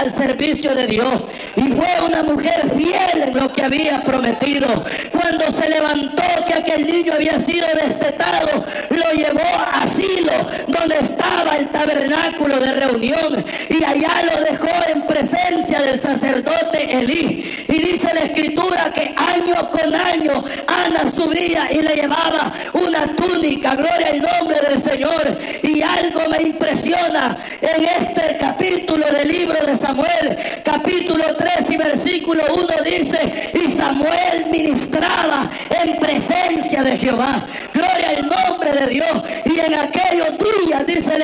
al servicio de Dios. Y fue una mujer fiel en lo que había prometido. Cuando se levantó que aquel niño había sido destetado, lo llevó a Silo, donde estaba el tabernáculo de reunión, y allá lo dejó en presencia del sacerdote Elí. Y dice la escritura que año con año Ana subía y le llevaba una túnica. Gloria al nombre del Señor. Y algo me impresiona en este capítulo del libro de Samuel, capítulo 3 y versículo 1, dice: y Samuel ministraba en presencia de Jehová. Gloria al nombre de Dios. Y en aquellos días, dice la